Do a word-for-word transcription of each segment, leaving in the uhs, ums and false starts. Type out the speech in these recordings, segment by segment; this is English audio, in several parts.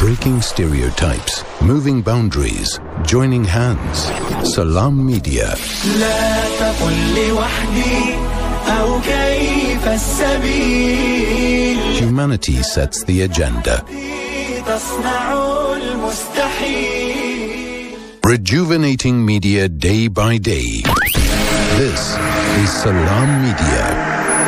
Breaking stereotypes, moving boundaries, joining hands. Salam Media. Humanity sets the agenda. Rejuvenating media day by day. This is Salam Media.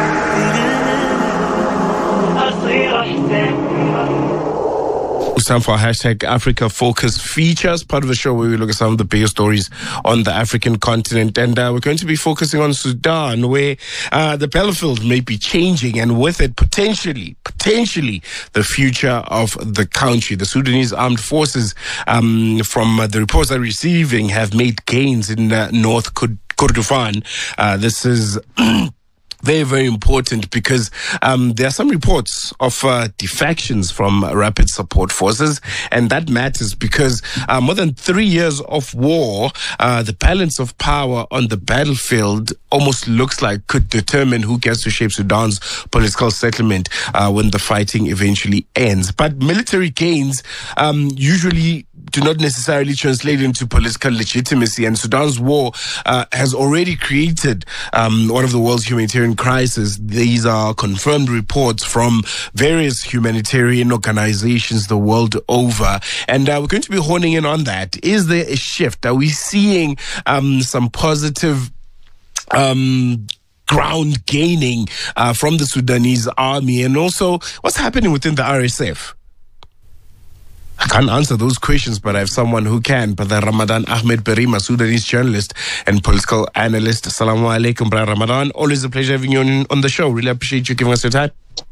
It's time for our hashtag Africa Focus features, part of the show where we look at some of the biggest stories on the African continent. And uh, we're going to be focusing on Sudan, where uh, the battlefield may be changing, and with it, potentially, potentially, the future of the country. The Sudanese armed forces, um, from uh, the reports they're receiving, have made gains in uh, North Kordofan. Uh, this is... Very, very important because um, there are some reports of uh, defections from Rapid Support Forces, and that matters because uh, more than three years of war, uh, the balance of power on the battlefield almost looks like could determine who gets to shape Sudan's political settlement uh, when the fighting eventually ends. But military gains um, usually do not necessarily translate into political legitimacy, and Sudan's war uh, has already created um, one of the world's humanitarian crises. These are confirmed reports from various humanitarian organizations the world over, and uh, we're going to be honing in on that. Is there a shift? Are we seeing um, some positive um ground gaining uh, from the Sudanese army, and also what's happening within the R S F? I can't answer those questions, but I have someone who can. Brother Ramadan Ahmed Barima, Sudanese journalist and political analyst. Assalamu alaikum, Brother Ramadan. Always a pleasure having you on, on the show. Really appreciate you giving us your time.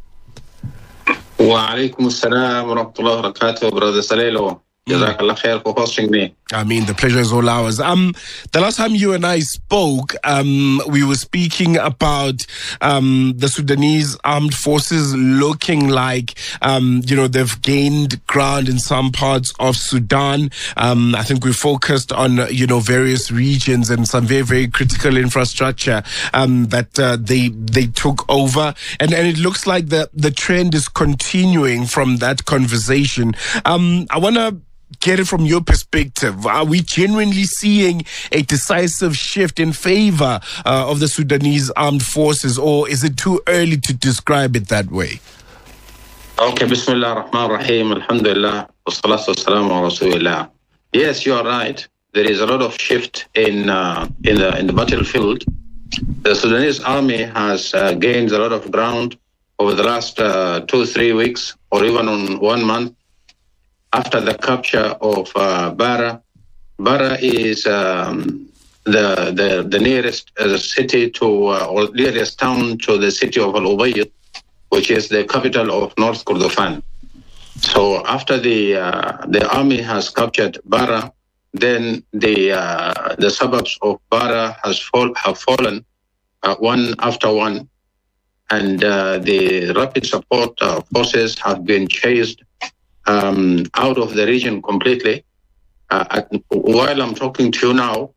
Wa alaikum assalam wa rahmatullahi wa barakatuh, Brother Salelo. Jazakallah khair for hosting me. I mean, the pleasure is all ours. Um, the last time you and I spoke, um, we were speaking about um, the Sudanese armed forces looking like, um, you know, they've gained ground in some parts of Sudan. Um, I think we focused on, you know, various regions and some very, very critical infrastructure um, that uh, they they took over, and and it looks like the the trend is continuing from that conversation. Um, I want to get it from your perspective. Are we genuinely seeing a decisive shift in favor uh, of the Sudanese armed forces, or is it too early to describe it that way? Okay, Bismillah ar-Rahman ar-Rahim, Alhamdulillah, wassalatu wassalamu ala Rasulillah. Yes, you are right. There is a lot of shift in uh, in the in the battlefield. The Sudanese army has uh, gained a lot of ground over the last uh, two, three weeks, or even on one month. After the capture of uh, Bara, Bara is um, the, the the nearest uh, city to, uh, or nearest town to the city of Al Ubayd, which is the capital of North Kordofan. So after the uh, the army has captured Bara, then the uh, the suburbs of Bara has fall, have fallen uh, one after one, and uh, the rapid support uh, forces have been chased Um, out of the region completely. Uh, while I'm talking to you now,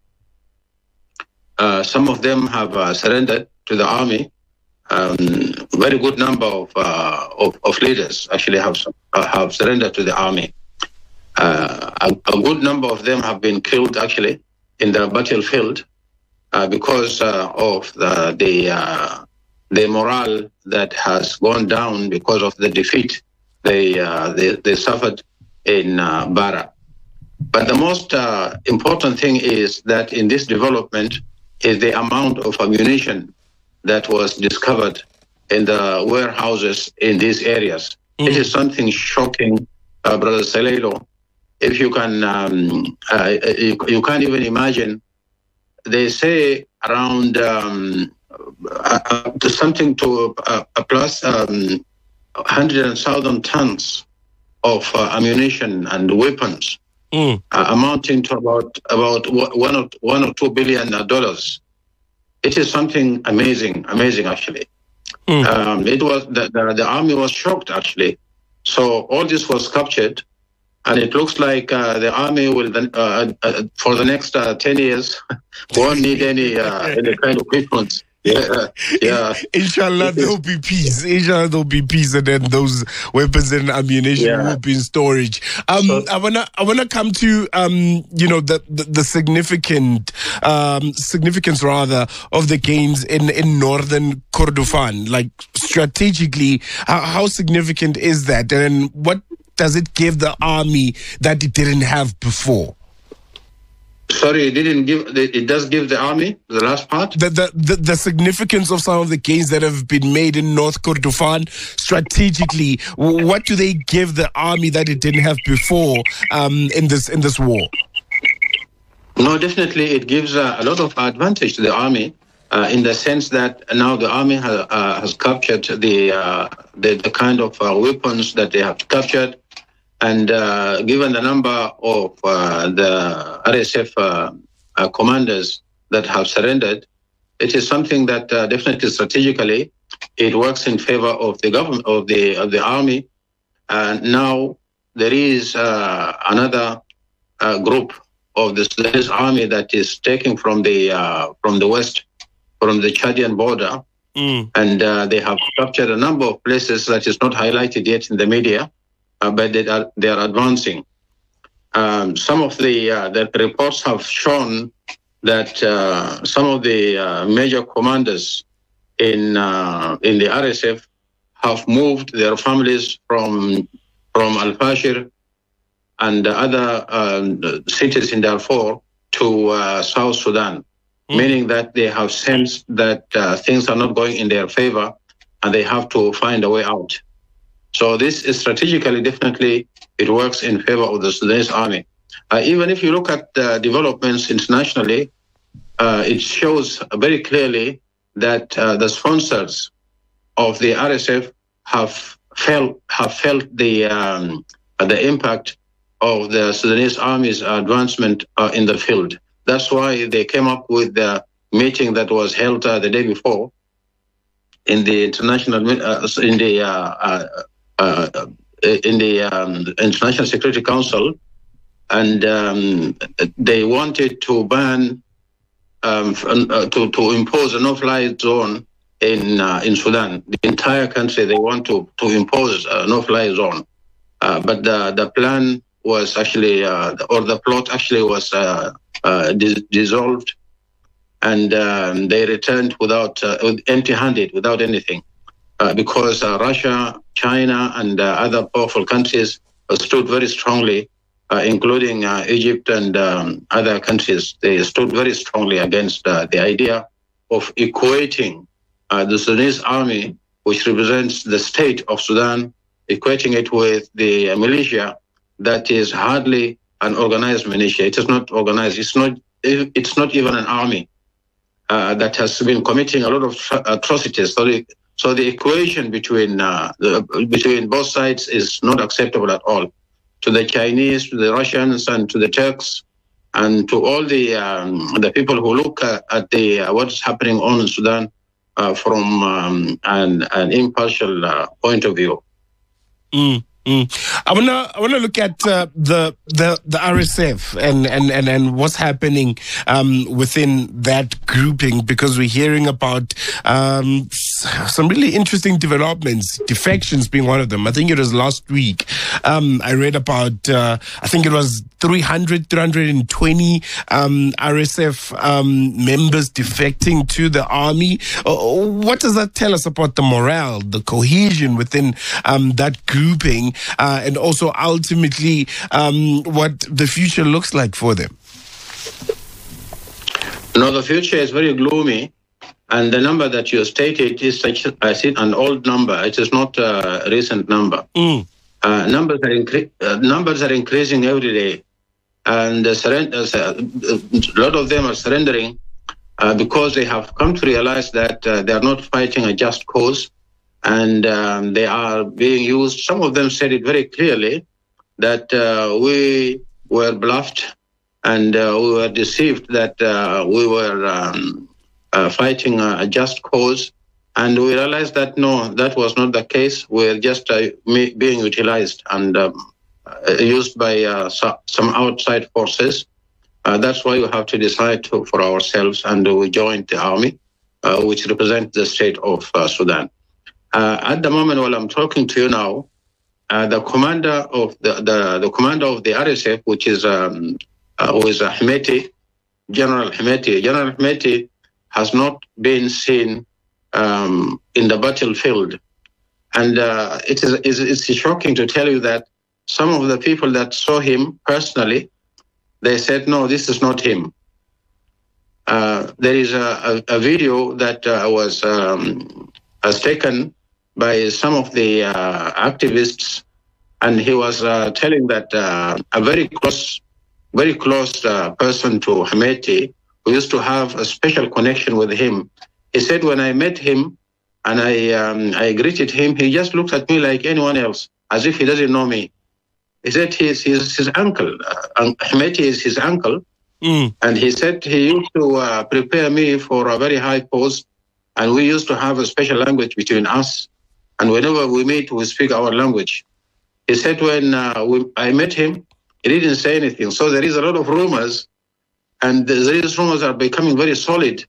uh, some of them have uh, surrendered to the army. Um, very good number of, uh, of of leaders actually have uh, have surrendered to the army. Uh, a, a good number of them have been killed actually in the battlefield uh, because uh, of the the uh, the morale that has gone down because of the defeat They, uh, they they suffered in uh, Bara. But the most uh, important thing is that in this development is the amount of ammunition that was discovered in the warehouses in these areas. Mm. It is something shocking, uh, Brother Salelo. If you can, um, uh, you, you can't even imagine. They say around um, uh, uh, something to uh, a plus. Um, one hundred thousand tons of uh, ammunition and weapons, mm. uh, amounting to about about one or one or two billion dollars. It is something amazing, amazing actually. Mm. Um, it was the, the the army was shocked actually. So all this was captured, and it looks like uh, the army will then, uh, uh, for the next uh, ten years won't need any uh, any kind of weapons. Yeah, yeah. Inshallah, there'll be peace. Inshallah, there'll be peace, and then those weapons and ammunition Yeah. will be in storage. Um, So- I wanna, I wanna come to, um, you know, the the, the significant, um, significance rather of the gains in in northern Kordofan. Like strategically, how, how significant is that, and what does it give the army that it didn't have before? Sorry, it didn't give. It does give the army the last part. The, the, the, the significance of some of the gains that have been made in North Kordofan strategically, w- what do they give the army that it didn't have before um, in this in this war? No, definitely, it gives uh, a lot of advantage to the army uh, in the sense that now the army has, uh, has captured the, uh, the the kind of uh, weapons that they have captured, and uh, given the number of uh, the R S F uh, uh, commanders that have surrendered, it is something that uh, definitely strategically it works in favor of the government of the of the army. And now there is uh, another uh, group of the Sudanese army that is taking from the uh, from the west, from the Chadian border, Mm. and uh, they have captured a number of places that is not highlighted yet in the media, uh, but they are they are advancing. Um, some of the uh, the reports have shown that uh, some of the uh, major commanders in uh, in the R S F have moved their families from from Al Fashir and other um, cities in Darfur to uh, South Sudan, mm. meaning that they have sensed that uh, things are not going in their favor and they have to find a way out. So this is strategically, definitely, it works in favor of the Sudanese army. Uh, even if you look at the developments internationally, uh, it shows very clearly that uh, the sponsors of the R S F have felt have felt the um, the impact of the Sudanese army's advancement uh, in the field. That's why they came up with the meeting that was held uh, the day before in the international uh, in the uh, uh, uh, in the um, International Security Council, and um, they wanted to ban um, uh, to to impose a no-fly zone in uh, in Sudan. The entire country they want to to impose a no-fly zone, uh, but the the plan was actually uh, or the plot actually was uh, uh, dis- dissolved, and um, they returned without uh, empty-handed, without anything, uh, because uh, Russia, China, and uh, other powerful countries uh, stood very strongly, uh, including uh, Egypt and um, other countries. They stood very strongly against uh, the idea of equating uh, the Sudanese army, which represents the state of Sudan, equating it with the uh, militia that is hardly an organized militia. It is not organized. It's not. It's not even an army uh, that has been committing a lot of atrocities. So the, so the equation between uh, the, between both sides is not acceptable at all. To the Chinese, to the Russians, and to the Turks, and to all the um, the people who look at, at the uh, what's happening on in Sudan uh, from um, an, an impartial uh, point of view. Mm. Mm. I wanna I wanna look at uh, the the the R S F and and and, and what's happening um, within that grouping, because we're hearing about um, some really interesting developments, defections being one of them. I think it was last week. Um, I read about uh, I think it was three hundred, three hundred twenty um, R S F um, members defecting to the army. Uh, what does that tell us about the morale, the cohesion within um, that grouping? Uh, and also ultimately um, what the future looks like for them? No, the future is very gloomy, and the number that you stated is such, I see, an old number. It is not a recent number. Mm. Uh, numbers are incre- uh, numbers are increasing every day, and uh, surrender, uh, a lot of them are surrendering uh, because they have come to realize that uh, they are not fighting a just cause. And um, they are being used. Some of them said it very clearly that uh, we were bluffed and uh, we were deceived that uh, we were um, uh, fighting a just cause. And we realized that, no, that was not the case. We're just uh, being utilized and um, used by uh, some outside forces. Uh, that's why we have to decide to, for ourselves, and we joined the army. uh, which represent the state of uh, Sudan. Uh, at the moment, while I'm talking to you now, uh, the commander of the, the, the commander of the R S F, which is um, uh, who is Hemeti, General Hemeti. General Hemeti has not been seen um, in the battlefield, and uh, it is it's, it's shocking to tell you that some of the people that saw him personally, they said, "No, this is not him." Uh, there is a, a, a video that uh, was um, was taken by some of the uh, activists, and he was uh, telling that uh, a very close, very close uh, person to Hemeti, who used to have a special connection with him. He said, when I met him and I um, I greeted him, he just looked at me like anyone else, as if he doesn't know me. He said he's his, his uncle. Uh, Hemeti is his uncle. Mm. And he said he used to uh, prepare me for a very high post, and we used to have a special language between us. And whenever we meet, we speak our language. He said when uh, we, I met him, he didn't say anything. So there is a lot of rumors, and these rumors are becoming very solid.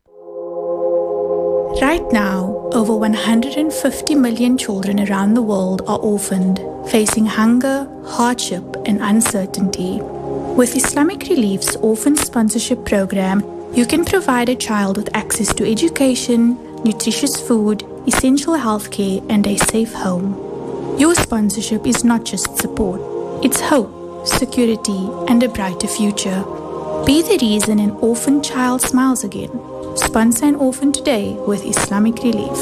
Right now, over one hundred fifty million children around the world are orphaned, facing hunger, hardship, and uncertainty. With Islamic Relief's Orphan Sponsorship Program, you can provide a child with access to education, nutritious food, essential healthcare, and a safe home. Your sponsorship is not just support, it's hope, security, and a brighter future. Be the reason an orphan child smiles again. Sponsor an orphan today with Islamic Relief.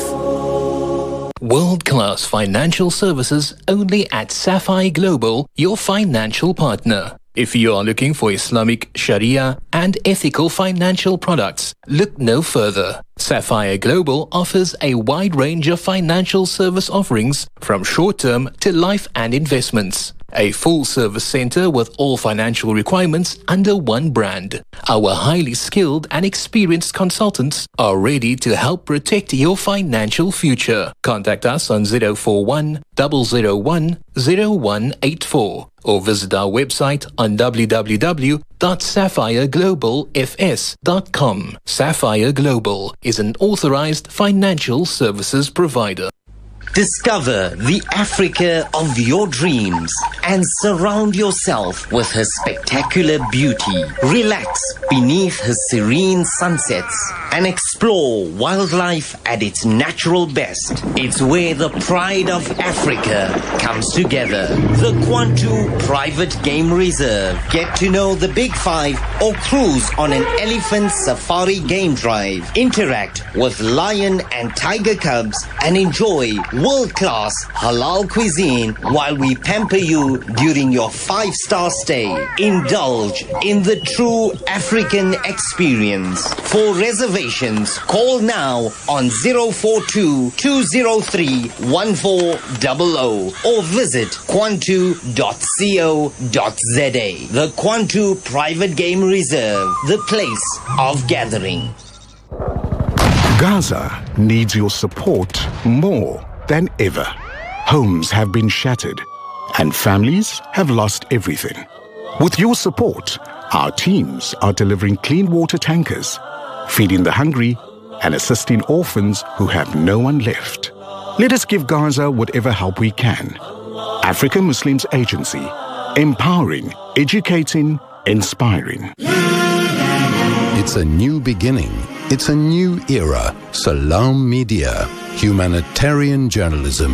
World-class financial services only at Sapphire Global, your financial partner. If you are looking for Islamic, Sharia, and ethical financial products, look no further. Sapphire Global offers a wide range of financial service offerings from short-term to life and investments. A full-service center with all financial requirements under one brand. Our highly skilled and experienced consultants are ready to help protect your financial future. Contact us on zero four one, zero zero one, zero one eight four or visit our website on w w w dot sapphire global f s dot com. Sapphire Global is an authorized financial services provider. Discover the Africa of your dreams and surround yourself with her spectacular beauty. Relax beneath her serene sunsets and explore wildlife at its natural best. It's where the pride of Africa comes together. The Kwantu Private Game Reserve. Get to know the Big Five or cruise on an elephant safari game drive. Interact with lion and tiger cubs and enjoy world-class halal cuisine while we pamper you during your five-star stay. Indulge in the true African experience. For reservations, call now on zero four two, two zero three, one four zero zero or visit kwantu dot co dot za. The Kwantu Private Game Reserve, the place of gathering. Gaza needs your support more than ever. Homes have been shattered and families have lost everything. With your support, our teams are delivering clean water tankers, feeding the hungry and assisting orphans who have no one left. Let us give Gaza whatever help we can. African Muslims Agency, empowering, educating, inspiring. It's a new beginning. It's a new era. Salam Media. Humanitarian journalism.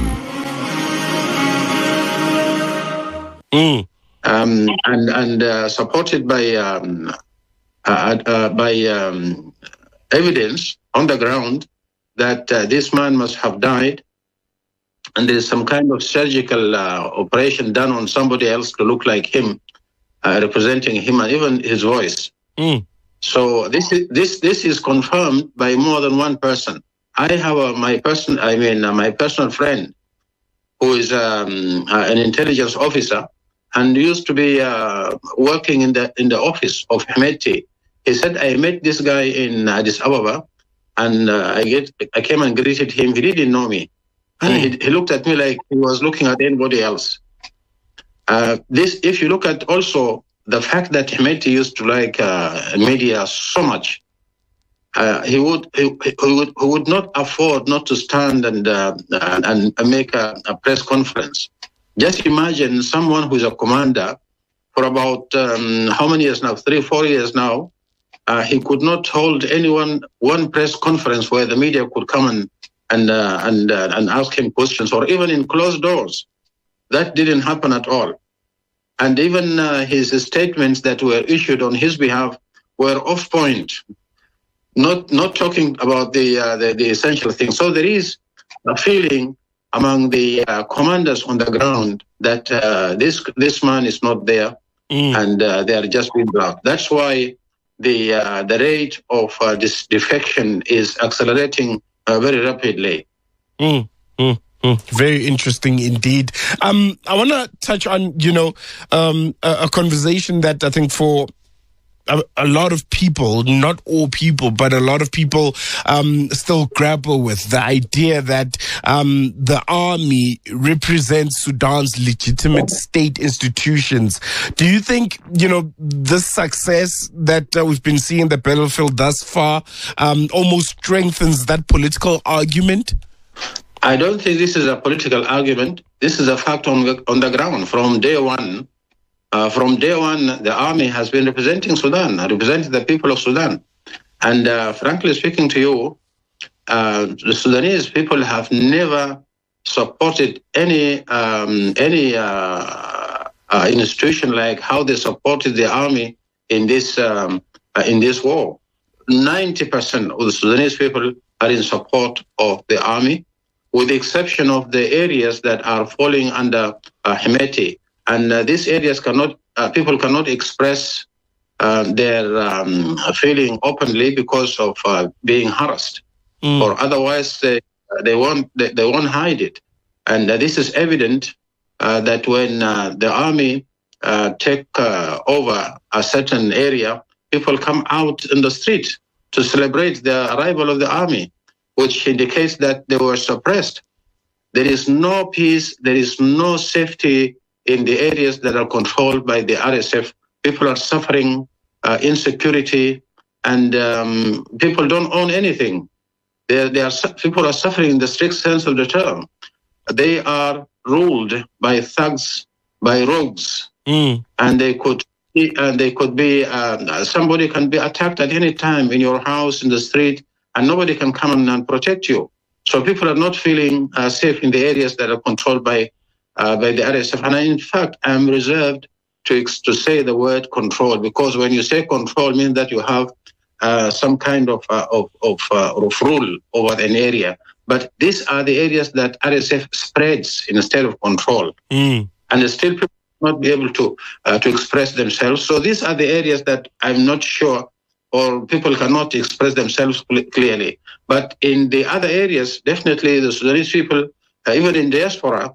Mm. Um, and and uh, supported by um, uh, uh, by um, evidence on the ground that uh, this man must have died, and there's some kind of surgical uh, operation done on somebody else to look like him, uh, representing him, and even his voice. Mm. So this is this this is confirmed by more than one person. I have a, my person, I mean, uh, my personal friend, who is um, uh, an intelligence officer, and used to be uh, working in the in the office of Hemeti. He said, I met this guy in Addis Ababa, and uh, I get I came and greeted him. He didn't know me, and mm. he, he looked at me like he was looking at anybody else. Uh, this, if you look at also the fact that Hemeti used to like uh, media so much, uh, he would he, he would he would not afford not to stand and uh, and, and make a, a press conference. Just imagine someone who is a commander for about um, how many years now? Three, four years now. Uh, he could not hold anyone one press conference where the media could come and and uh, and uh, and ask him questions, or even in closed doors. That didn't happen at all. And even uh, his statements that were issued on his behalf were off point, not not talking about the uh, the, the essential things. So there is a feeling among the uh, commanders on the ground that uh, this this man is not there, mm. and uh, they are just being blocked. That's why the uh, the rate of uh, this defection is accelerating uh, very rapidly. Mm. Mm. Mm, very interesting indeed. Um, I want to touch on, you know, um, a, a conversation that I think for a, a lot of people, not all people, but a lot of people um, still grapple with the idea that um, the army represents Sudan's legitimate state institutions. Do you think, you know, the success that uh, we've been seeing in the battlefield thus far um, almost strengthens that political argument? I don't think this is a political argument. This is a fact on the, on the ground. From day one, uh, from day one, the army has been representing Sudan, representing the people of Sudan. And uh, frankly speaking to you, uh, the Sudanese people have never supported any um, any uh, uh, institution like how they supported the army in this um, uh, in this war. ninety percent of the Sudanese people are in support of the army, with the exception of the areas that are falling under uh, Hemeti. And uh, these areas cannot, uh, people cannot express uh, their um, feeling openly because of uh, being harassed, mm. or otherwise they, they, won't, they, they won't hide it. And uh, this is evident uh, that when uh, the army uh, take uh, over a certain area, people come out in the street to celebrate the arrival of the army, which indicates that they were suppressed. There is no peace, there is no safety in the areas that are controlled by the R S F. People are suffering uh, insecurity, and um, people don't own anything. They, they are, people are suffering in the strict sense of the term. They are ruled by thugs, by rogues, mm. and they could be, and they could be, uh, somebody can be attacked at any time in your house, in the street, and nobody can come and protect you. So people are not feeling uh, safe in the areas that are controlled by uh, by the R S F. And I, in fact, I'm reserved to to say the word control, because when you say control, it means that you have uh, some kind of uh, of of, uh, of rule over an area. But these are the areas that R S F spreads instead of control, mm. and still people will not be able to uh, to express themselves. So these are the areas that I'm not sure, or people cannot express themselves clearly. But in the other areas, definitely the Sudanese people, uh, even in diaspora,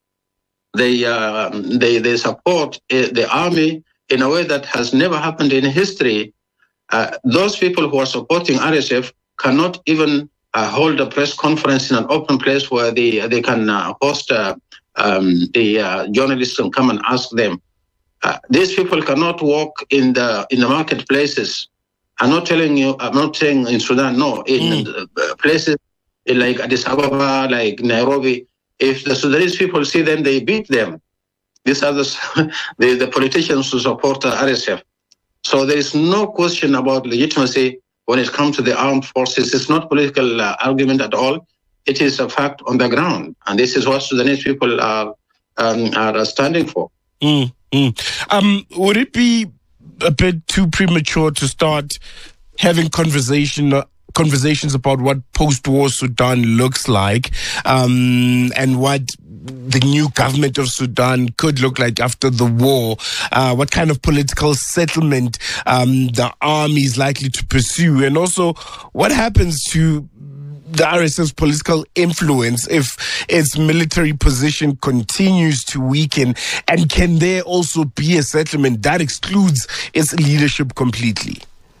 they, uh, they they support uh, the army in a way that has never happened in history. Uh, those people who are supporting R S F cannot even uh, hold a press conference in an open place where they, they can uh, host uh, um, the uh, journalists and come and ask them. Uh, these people cannot walk in the in the marketplaces. I'm not telling you, I'm not saying in Sudan, no, in mm. places like Addis Ababa, like Nairobi, if the Sudanese people see them, they beat them. These are the, the, the politicians who support R S F. So there is no question about legitimacy when it comes to the armed forces. It's not political uh, argument at all. It is a fact on the ground. And this is what Sudanese people are, um, are standing for. Mm, mm. Um, would it be a bit too premature to start having conversation uh, conversations about what post-war Sudan looks like, um, and what the new government of Sudan could look like after the war? Uh, what kind of political settlement um, the army is likely to pursue, and also what happens to the R S F's political influence if its military position continues to weaken? And can there also be a settlement that excludes its leadership completely?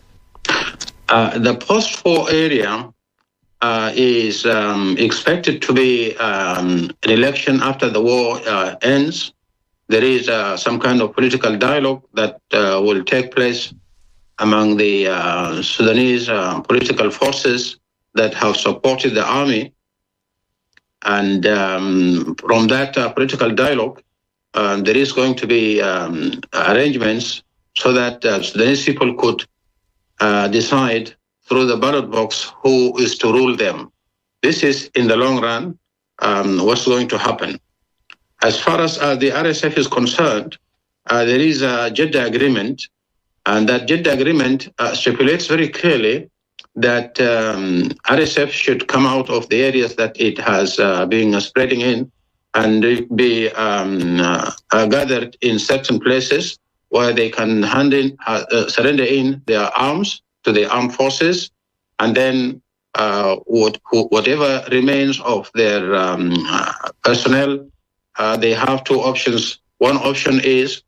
Uh, the post-war area uh, is um, expected to be um, an election after the war uh, ends. There is uh, some kind of political dialogue that uh, will take place among the uh, Sudanese uh, political forces that have supported the army. And um, from that uh, political dialogue, uh, there is going to be um, arrangements so that uh, Sudanese people could uh, decide through the ballot box who is to rule them. This is, in the long run, um, what's going to happen. As far as uh, the R S F is concerned, uh, there is a Jeddah agreement, and that Jeddah agreement uh, stipulates very clearly that um, R S F should come out of the areas that it has uh, been uh, spreading in and be um, uh, uh, gathered in certain places where they can hand in, uh, uh, surrender in their arms to the armed forces, and then uh, what, whatever remains of their um, uh, personnel, uh, they have two options. One option is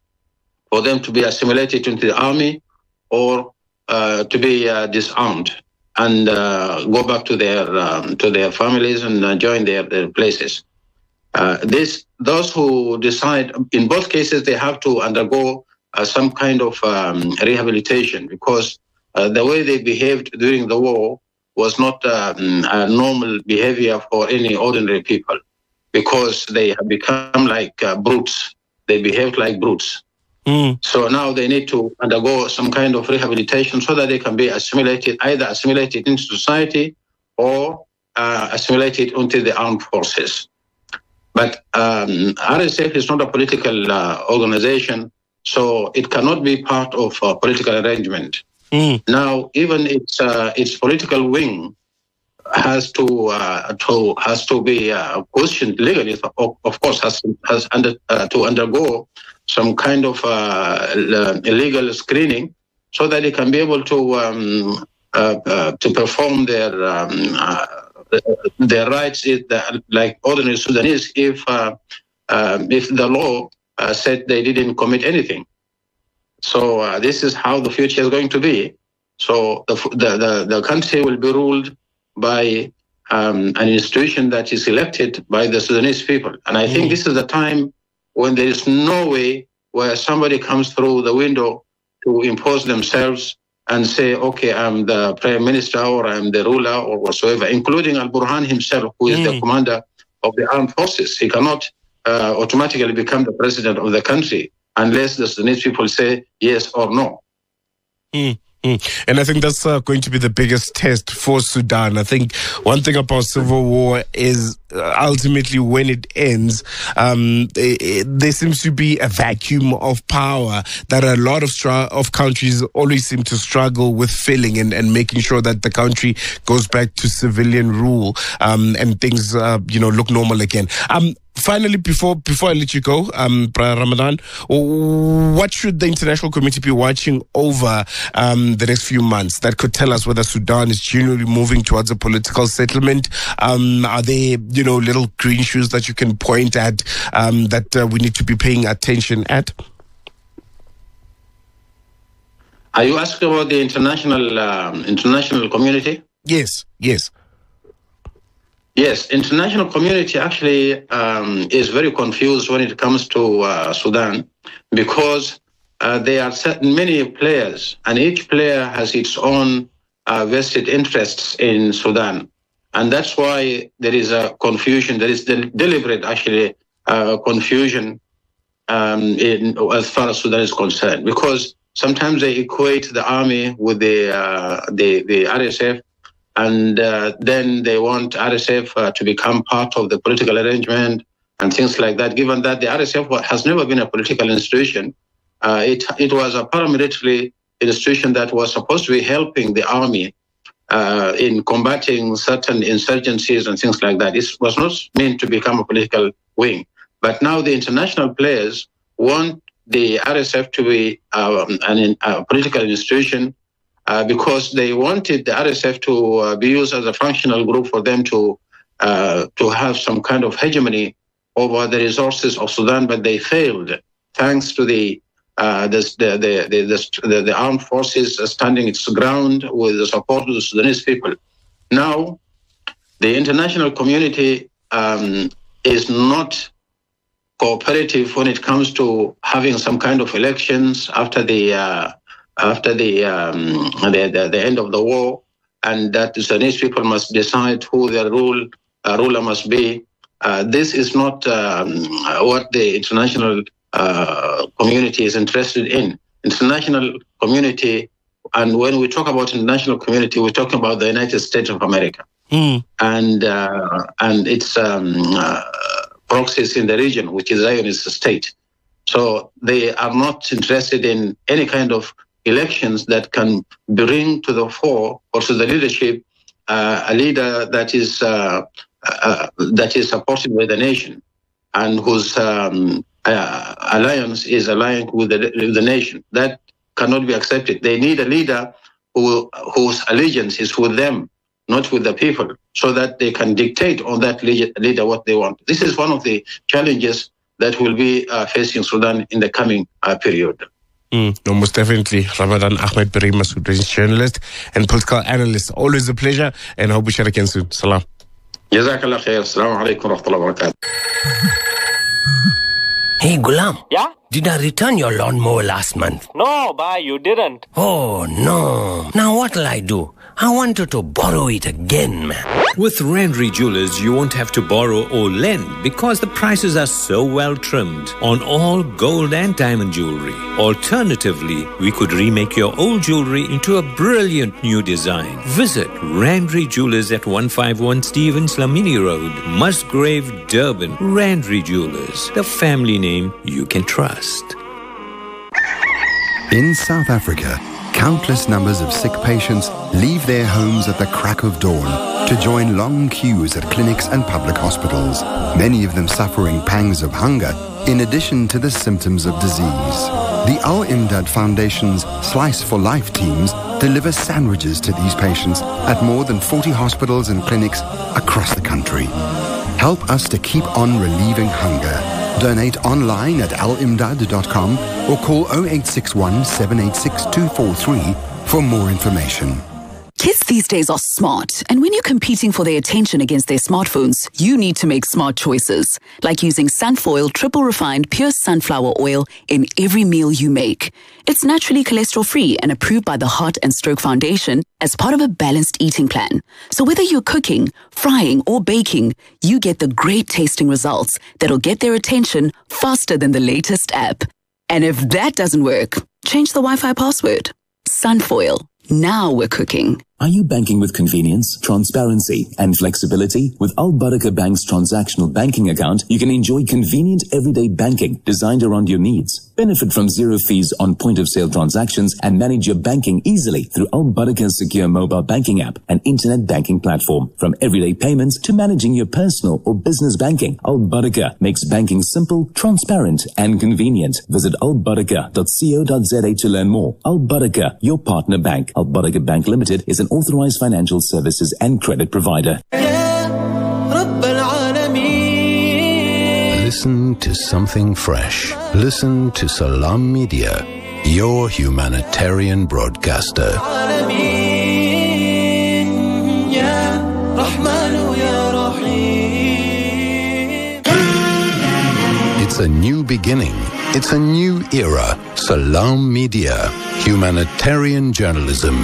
for them to be assimilated into the army, or uh, to be uh, disarmed and uh, go back to their um, to their families and uh, join their, their places. Uh, this those who decide, in both cases, they have to undergo uh, some kind of um, rehabilitation, because uh, the way they behaved during the war was not um, a normal behavior for any ordinary people, because they have become like uh, brutes. They behaved like brutes. Mm. So now they need to undergo some kind of rehabilitation so that they can be assimilated, either assimilated into society or uh, assimilated into the armed forces. But um, R S F is not a political uh, organization, so it cannot be part of a political arrangement. Mm. Now, even its uh, its political wing has to uh, to has to be uh, questioned legally. Of, of course, has has under, uh, to undergo some kind of uh, illegal screening so that they can be able to um, uh, uh, to perform their um, uh, their rights, like ordinary Sudanese, if uh, uh, if the law uh, said they didn't commit anything. So uh, this is how the future is going to be. So the the the, the country will be ruled by um, an institution that is elected by the Sudanese people, and I think mm. this is the time when there is no way where somebody comes through the window to impose themselves and say, okay, I'm the prime minister or I'm the ruler or whatsoever, including Al-Burhan himself, who is mm. the commander of the armed forces. He cannot uh, automatically become the president of the country unless the Sudanese people say yes or no. Mm. And I think that's uh, going to be the biggest test for Sudan. I think one thing about civil war is uh, ultimately when it ends, um, it, it, there seems to be a vacuum of power that a lot of str- of countries always seem to struggle with filling and, and making sure that the country goes back to civilian rule um, and things, uh, you know, look normal again. Um, Finally, before before I let you go, um, Ramadan, what should the international community be watching over um, the next few months that could tell us whether Sudan is genuinely moving towards a political settlement? Um, are there, you know, little green shoots that you can point at um, that uh, we need to be paying attention at? Are you asking about the international um, international community? Yes, yes. Yes, international community actually um, is very confused when it comes to uh, Sudan, because uh, there are certain many players, and each player has its own uh, vested interests in Sudan. And that's why there is a confusion, there is de- deliberate actually uh, confusion um, in, as far as Sudan is concerned, because sometimes they equate the army with the, uh, the, the R S F, and uh, then they want R S F uh, to become part of the political arrangement and things like that, given that the R S F has never been a political institution. Uh, it, it was a paramilitary institution that was supposed to be helping the army uh, in combating certain insurgencies and things like that. It was not meant to become a political wing. But now the international players want the R S F to be um, an, a political institution, Uh, because they wanted the R S F to uh, be used as a functional group for them to uh, to have some kind of hegemony over the resources of Sudan, but they failed thanks to the uh, the, the, the, the, the armed forces standing its ground with the support of the Sudanese people. Now, the international community um, is not cooperative when it comes to having some kind of elections after the uh, after the, um, the, the the end of the war, and that the Sudanese people must decide who their rule uh, ruler must be. Uh, this is not um, what the international uh, community is interested in. International community, and when we talk about international community, we're talking about the United States of America mm. and uh, and its um, uh, proxies in the region, which is Zionist state. So they are not interested in any kind of elections that can bring to the fore or to the leadership uh, a leader that is uh, uh, that is supported by the nation and whose um, uh, alliance is aligned with the, with the nation. That cannot be accepted. They need a leader who whose allegiance is with them, not with the people, so that they can dictate on that leader what they want. This is one of the challenges that will be uh, facing Sudan in the coming uh, period. Mm, no, most definitely. Ramadan Ahmed Birima, Sudanese journalist and political analyst. Always a pleasure, and I hope we share again soon. Salam. Jazakallah khair. Assalamu alaikum wa rahmatullahi wa barakatuh. Hey, Gulam. Yeah? Did I return your lawnmower last month? No, bye, you didn't. Oh, no. Now what'll I do? I wanted to borrow it again, man. With Randry Jewelers, you won't have to borrow or lend because the prices are so well trimmed on all gold and diamond jewelry. Alternatively, we could remake your old jewelry into a brilliant new design. Visit Randry Jewelers at one fifty-one Stevens Lamini Road, Musgrave, Durban. Randry Jewelers, the family name you can trust. In South Africa, countless numbers of sick patients leave their homes at the crack of dawn to join long queues at clinics and public hospitals, many of them suffering pangs of hunger in addition to the symptoms of disease. The Al-Imdad Foundation's Slice for Life teams deliver sandwiches to these patients at more than forty hospitals and clinics across the country. Help us to keep on relieving hunger. Donate online at al imdad dot com or call oh eight six one, seven eight six, two four three for more information. Kids these days are smart, and when you're competing for their attention against their smartphones, you need to make smart choices, like using Sunfoil triple refined pure sunflower oil in every meal you make. It's naturally cholesterol-free and approved by the Heart and Stroke Foundation as part of a balanced eating plan. So whether you're cooking, frying, or baking, you get the great tasting results that'll get their attention faster than the latest app. And if that doesn't work, change the Wi-Fi password. Sunfoil. Now we're cooking. Are you banking with convenience, transparency, and flexibility? With Al Barakah Bank's transactional banking account, you can enjoy convenient everyday banking designed around your needs. Benefit from zero fees on point-of-sale transactions and manage your banking easily through Al Barakah's secure mobile banking app and internet banking platform. From everyday payments to managing your personal or business banking, Al Barakah makes banking simple, transparent, and convenient. Visit al barakah dot co dot za to learn more. Al Barakah, your partner bank. Al Barakah Bank Limited is an authorized financial services and credit provider. Listen to something fresh. Listen to Salam Media, your humanitarian broadcaster. It's a new beginning. It's a new era. Salam Media, humanitarian journalism.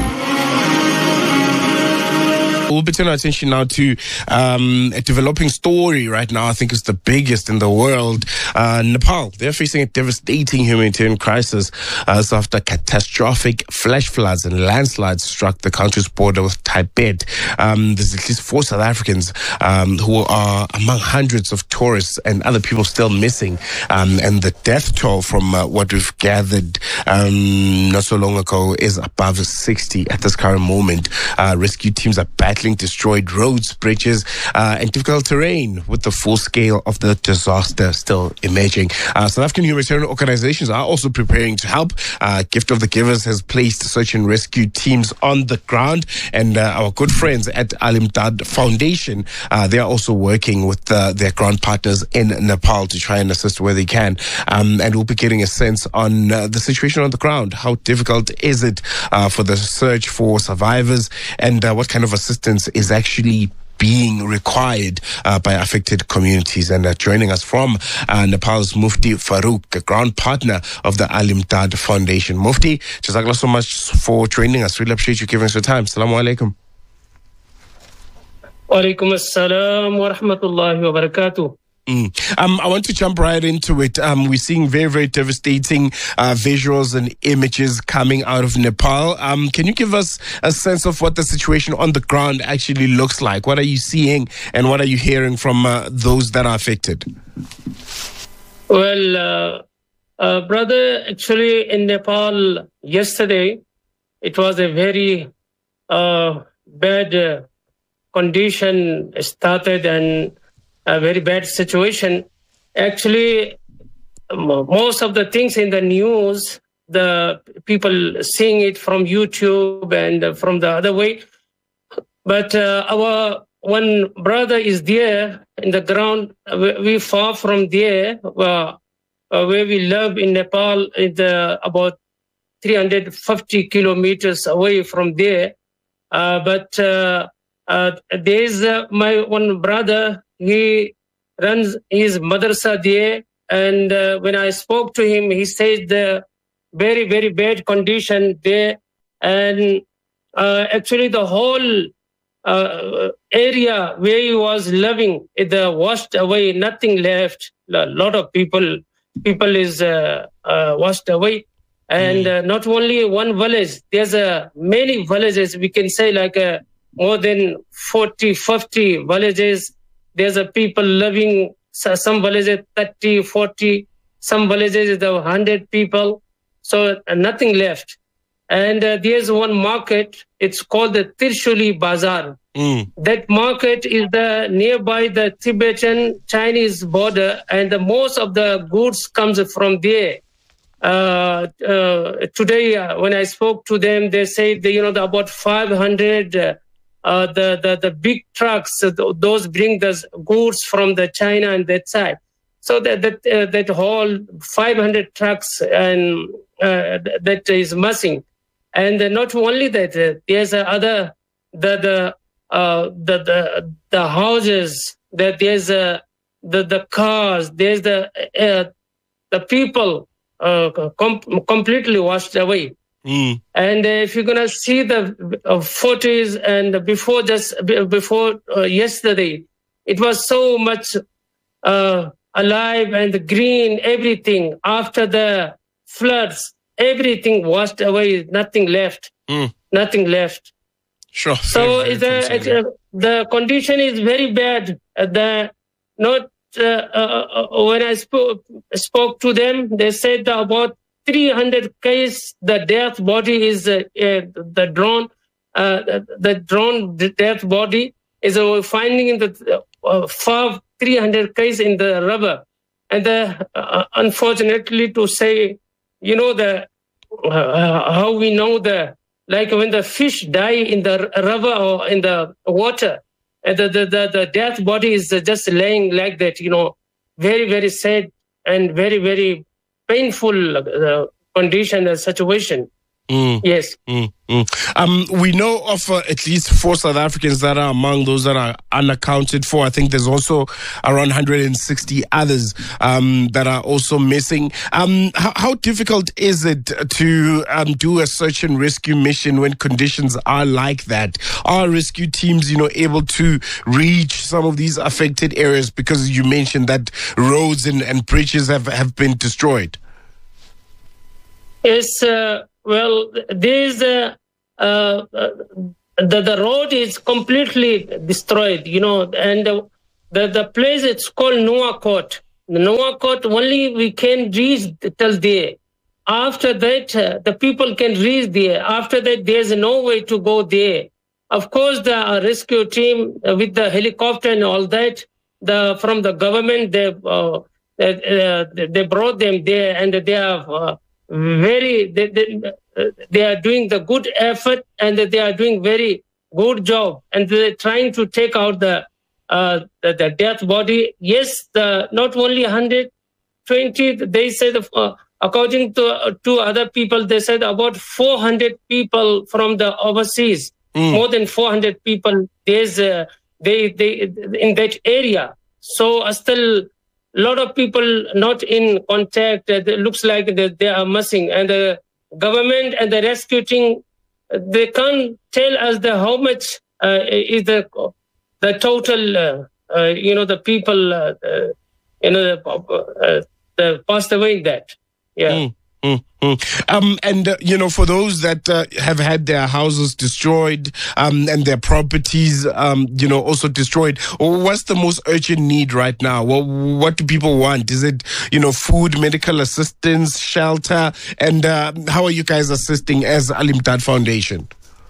We'll be turning our attention now to um, a developing story right now. I think it's the biggest in the world. Uh, Nepal, they're facing a devastating humanitarian crisis uh, after catastrophic flash floods and landslides struck the country's border with Tibet. Um, there's at least four South Africans um, who are among hundreds of tourists and other people still missing. Um, and the death toll from uh, what we've gathered um, not so long ago is above sixty at this current moment. Uh, rescue teams are battling destroyed roads, bridges, uh, and difficult terrain with the full scale of the disaster still emerging. Uh, South African humanitarian organizations are also preparing to help. Uh, Gift of the Givers has placed search and rescue teams on the ground, and uh, our good friends at Al-Imdad Foundation, uh, they are also working with uh, their ground partners in Nepal to try and assist where they can. Um, and we'll be getting a sense on uh, the situation on the ground. How difficult is it uh, for the search for survivors, and uh, what kind of assistance is actually being required uh, by affected communities. And uh, joining us from uh, Nepal's Mufti Farooq, a ground partner of the Al Imdad Foundation. Mufti, jazakallah so much for joining us. Really appreciate you giving us your time. Assalamu alaikum. Wa alaikum assalam wa rahmatullahi wa barakatuh. Mm. Um, I want to jump right into it. Um, we're seeing very, very devastating uh, visuals and images coming out of Nepal. Um, can you give us a sense of what the situation on the ground actually looks like? What are you seeing and what are you hearing from uh, those that are affected? Well, uh, uh, brother, actually in Nepal yesterday, it was a very uh, bad uh, condition started and a very bad situation. Actually, most of the things in the news, the people seeing it from YouTube and from the other way. But uh, our one brother is there in the ground. We far from there, uh, where we live in Nepal, is uh, about three hundred fifty kilometers away from there. Uh, but uh, uh, there's uh, my one brother. He runs his madrasa there, and uh, when I spoke to him, he said the very, very bad condition there, and uh, actually the whole uh, area where he was living, it uh, washed away, nothing left. A lot of people, people is uh, uh, washed away, and uh, not only one village. There's uh, many villages. We can say like uh, more than forty, fifty villages. There's a people living, some villages thirty, forty, some villages there one hundred people. So uh, nothing left. And uh, there's one market, it's called the Tirshuli Bazaar. Mm. That market is the nearby the Tibetan-Chinese border, and the most of the goods comes from there. Uh, uh, today, uh, when I spoke to them, they say that, you know, the, about five hundred uh, Uh, the, the, the big trucks, uh, those bring the goods from the China and that side. So that that, uh, that whole five hundred trucks and uh, that is missing. And uh, not only that, uh, there's uh, other, the, the, uh, the, the, the houses, that there's uh, the, the cars, there's the, uh, the people uh, com- completely washed away. Mm. And uh, if you're gonna see the uh, photos, and before just before uh, yesterday, it was so much uh, alive and green. Everything after the floods, everything washed away. Nothing left. Mm. Nothing left. Sure. So very, very the uh, the condition is very bad. Uh, the not uh, uh, uh, when I spoke spoke to them, they said about three hundred case, the death body is uh, uh, the drone, uh, the drone death body is uh, finding in the uh, far three hundred case in the river. And uh, uh, unfortunately to say, you know, the uh, how we know the, like when the fish die in the river or in the water, and the, the, the, the death body is just laying like that, you know, very, very sad and very, very painful uh, condition and situation. Mm. Yes. Mm, mm. Um, we know of uh, at least four South Africans that are among those that are unaccounted for. I think there's also around one hundred sixty others um, that are also missing. Um, how, how difficult is it to um, do a search and rescue mission when conditions are like that? Are rescue teams, you know, able to reach some of these affected areas? Because you mentioned that roads and, and bridges have, have been destroyed. Yes, uh, well, there's uh, uh, the the road is completely destroyed, you know, and uh, the the place it's called Nuwakot. The Nuwakot only we can reach till there. After that, uh, the people can reach there. After that, there's no way to go there. Of course, the uh, rescue team uh, with the helicopter and all that, the from the government, they uh, uh, they brought them there, and they have. Uh, Very, they, they, they are doing the good effort, and they are doing very good job, and they're trying to take out the uh, the, the death body. Yes, the not only one hundred twenty. They said, uh, according to uh, to other people, they said about four hundred people from the overseas. Mm. More than four hundred people. There's uh, they they in that area. So uh, still a lot of people not in contact. Uh, it looks like they, they are missing, and the government and the rescue team, they can't tell us the how much uh, is the the total. Uh, uh, you know, the people. Uh, uh, you know, uh, the passed away in that. Yeah. Mm. Mm-hmm. Um, and, uh, you know, for those that uh, have had their houses destroyed um, and their properties, um, you know, also destroyed, what's the most urgent need right now? What, what do people want? Is it, you know, food, medical assistance, shelter? And uh, how are you guys assisting as Al Imdaad Foundation?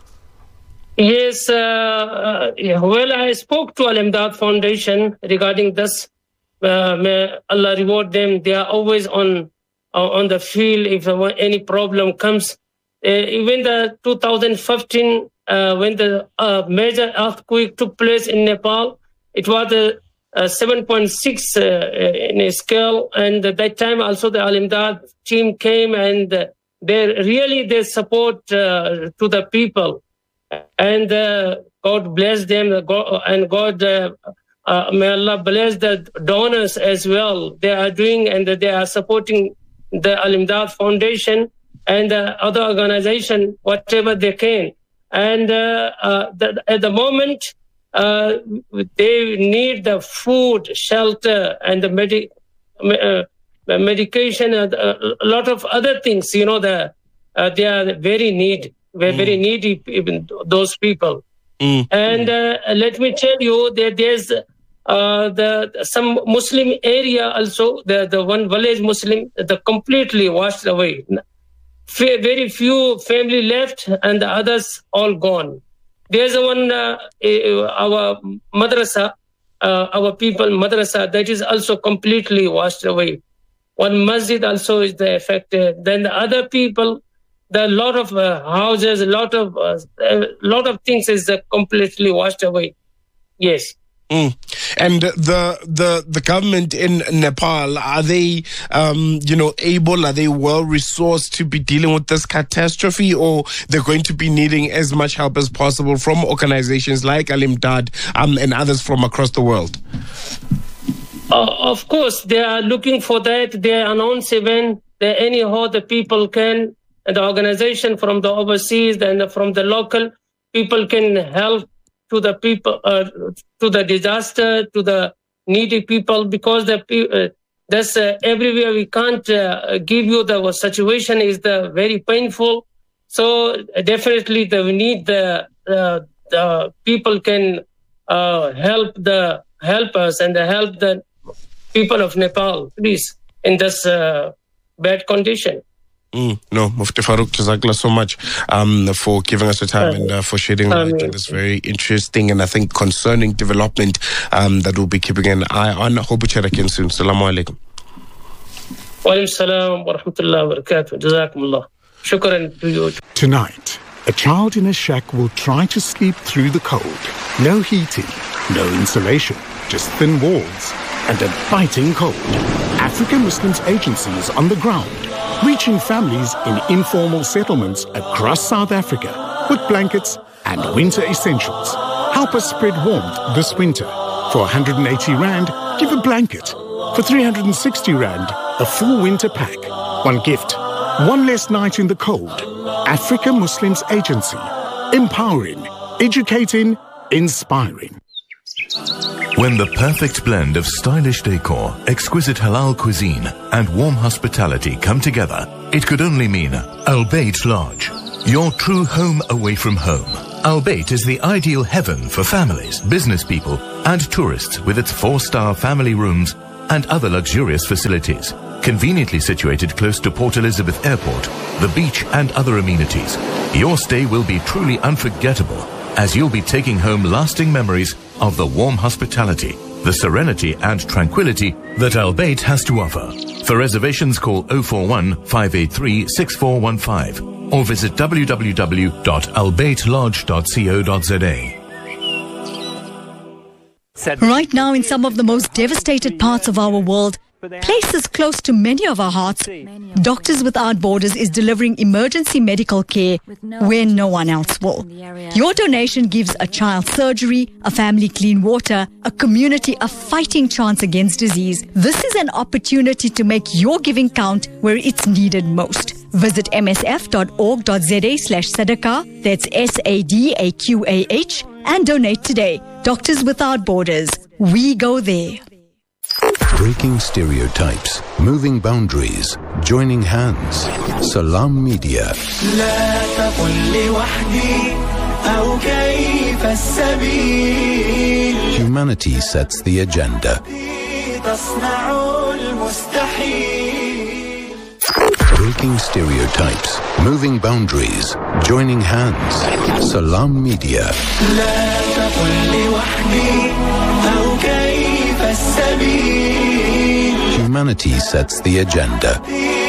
Yes, uh, uh, well, I spoke to Al Imdaad Foundation regarding this. Uh, may Allah reward them. They are always on Uh, on the field if uh, any problem comes. Uh, even the two thousand fifteen, uh, when the uh, major earthquake took place in Nepal, it was a, a seven point six uh, in a scale. And at that time also the Al Imdaad team came, and uh, they really they support uh, to the people. And uh, God bless them, and God, uh, uh, may Allah bless the donors as well. They are doing and they are supporting the Al Imdaad Foundation and uh, other organization, whatever they can. And uh, uh, the, at the moment, uh, they need the food, shelter, and the medi- uh, medication, and uh, a lot of other things. You know, the uh, they are very need, very, mm. very needy, even those people. Mm. And uh, let me tell you that there's Uh, the some Muslim area also, the, the one village Muslim, the completely washed away. F- very few family left, and the others all gone. There's one, uh, our madrasa, uh, our people madrasa, that is also completely washed away. One masjid also is the affected. Then the other people, the lot of uh, houses, a lot of uh, a lot of things is uh, completely washed away. Yes. Mm. And the the the government in Nepal, are they, um, you know, able, are they well resourced to be dealing with this catastrophe, or they're going to be needing as much help as possible from organizations like Al Imdaad um, and others from across the world? Uh, of course, they are looking for that. They announce even that anyhow the people can, and the organization from the overseas and from the local people can help to the people, uh, to the disaster, to the needy people, because the uh, that's uh, everywhere. We can't uh, give you the situation is the very painful. So uh, definitely, the, we need the uh, the people can uh, help the help us and help the people of Nepal, please, in this uh, bad condition. Mm, no, Mufti Farooq, Jazakallah so much um, for giving us the time and uh, for shedding light on this very interesting and I think concerning development um, that we'll be keeping an eye on. Hope to check again soon. Assalamu alaikum. Wa alaikum salam wa rahmatullahi wa barakatuh. Jazakumullah. Shukran to you. Tonight, a child in a shack will try to sleep through the cold. No heating, no insulation, just thin walls and a biting cold. African Muslims Agency is on the ground, reaching families in informal settlements across South Africa with blankets and winter essentials. Help us spread warmth this winter. For one hundred eighty rand, give a blanket. For three hundred sixty rand, a full winter pack. One gift, one less night in the cold. Africa Muslims Agency. Empowering, educating, inspiring. When the perfect blend of stylish decor, exquisite halal cuisine, and warm hospitality come together, it could only mean Al Bayt Lodge, your true home away from home. Al Bayt is the ideal heaven for families, business people, and tourists with its four-star family rooms and other luxurious facilities. Conveniently situated close to Port Elizabeth Airport, the beach, and other amenities, your stay will be truly unforgettable, as you'll be taking home lasting memories of the warm hospitality, the serenity and tranquility that Al Bayt has to offer. For reservations, call oh four one, five eight three, six four one five or visit w w w dot al bayt lodge dot co dot z a. Right now, in some of the most devastated parts of our world, Places close to many of our hearts, Doctors Without Borders is delivering emergency medical care where no one else will. Your donation gives a child surgery, a family clean water, a community a fighting chance against disease. This is an opportunity to make your giving count where it's needed most. Visit msf.org.za slash sadaqah, that's S A D A Q A H, and donate today. Doctors Without Borders. We go there. Breaking stereotypes, moving boundaries, joining hands. Salam Media. Humanity sets the agenda. Breaking stereotypes, moving boundaries, joining hands. Salam Media. Humanity sets the agenda.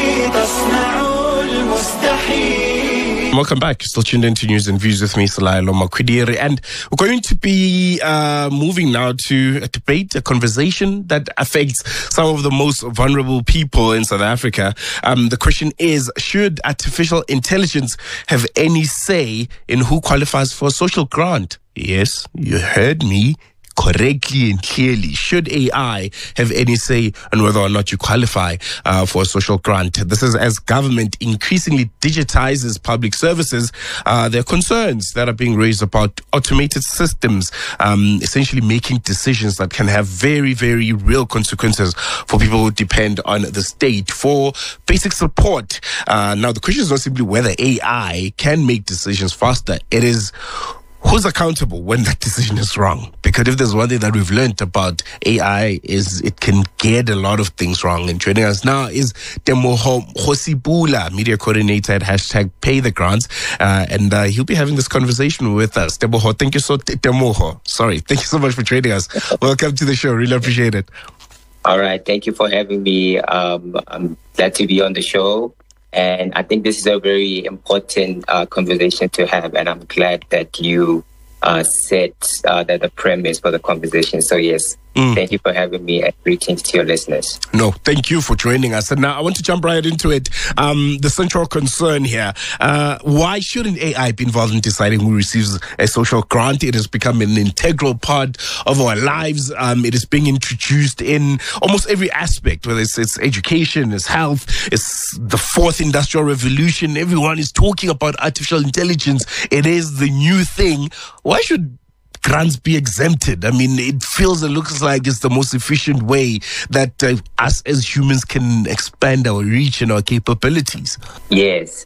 Welcome back. Still tuned into News and Views with me, Salailo Makwidiri. And we're going to be uh, moving now to a debate, a conversation that affects some of the most vulnerable people in South Africa. Um, the question is, should artificial intelligence have any say in who qualifies for a social grant? Yes, you heard me correctly and clearly. Should A I have any say on whether or not you qualify uh, for a social grant? This is as government increasingly digitizes public services. Uh, there are concerns that are being raised about automated systems, um, essentially making decisions that can have very, very real consequences for people who depend on the state for basic support. Uh, now, the question is not simply whether A I can make decisions faster. It is who's accountable when that decision is wrong? Because if there's one thing that we've learned about A I is it can get a lot of things wrong. And joining us now is Temoho Khosibula, media coordinator at hashtag Pay the Grants. Uh, and uh, he'll be having this conversation with us. Temoho, thank you so Temoho. Sorry. Thank you so much for joining us. Welcome to the show. Really appreciate it. All right. Thank you for having me. Um, I'm glad to be on the show. And I think this is a very important uh, conversation to have. And I'm glad that you uh, set uh, that the premise for the conversation. So, yes, mm. thank you for having me and greetings to your listeners. No, thank you for joining us. And now I want to jump right into it. Um, the central concern here, uh, why shouldn't A I be involved in deciding who receives a social grant? It has become an integral part of our lives. Um, it is being introduced in almost every aspect, whether it's, it's education, it's health, it's the fourth industrial revolution. Everyone is talking about artificial intelligence. It is the new thing. Why should grants be exempted? I mean, it feels and looks like it's the most efficient way that uh, us as humans can expand our reach and our capabilities. Yes.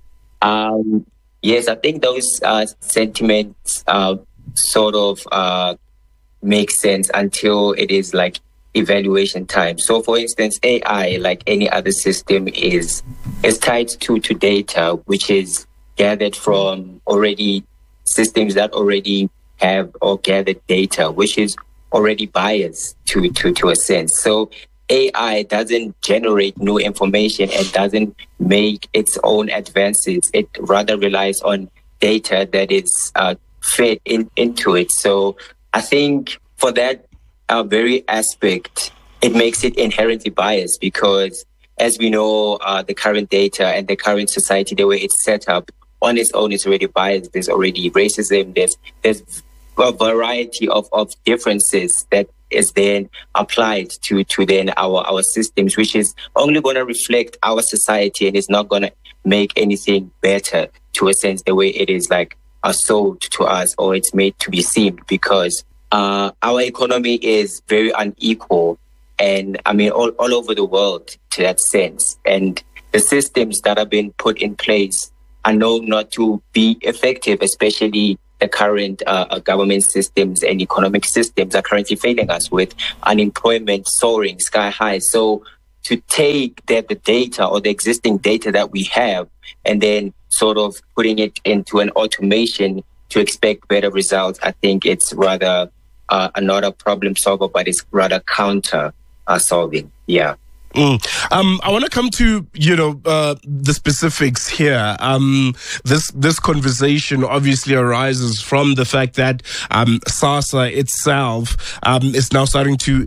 Um, yes, I think those uh, sentiments uh, sort of uh, make sense until it is like evaluation time. So, for instance, A I, like any other system, is is tied to, to data, which is gathered from already systems that already have or gathered data, which is already biased to, to, to a sense. So A I doesn't generate new information and doesn't make its own advances. It rather relies on data that is uh, fed in, into it. So I think for that uh, very aspect, it makes it inherently biased because, as we know, uh, the current data and the current society, the way it's set up, on its own is already biased. There's already racism. There's there's a variety of, of differences that is then applied to, to then our, our systems, which is only going to reflect our society and is not going to make anything better to a sense the way it is like uh, sold to us or it's made to be seen because uh, our economy is very unequal and I mean all, all over the world to that sense. And the systems that have been put in place are known not to be effective, especially the current uh, government systems and economic systems are currently failing us with unemployment soaring sky high. So to take that the data or the existing data that we have and then sort of putting it into an automation to expect better results, I think it's rather uh, not a problem solver, but it's rather counter uh, solving. Yeah. Mm. Um, I want to come to, you know, uh, the specifics here. Um, this, this conversation obviously arises from the fact that, um, SASSA itself, um, is now starting to